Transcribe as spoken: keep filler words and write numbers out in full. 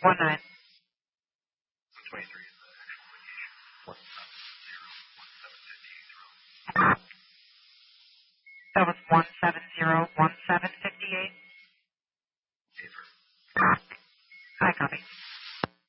One nine. twenty-three is the actual location. One seven zero one seven fifty-eight through. That was one seven zero one seven fifty eight.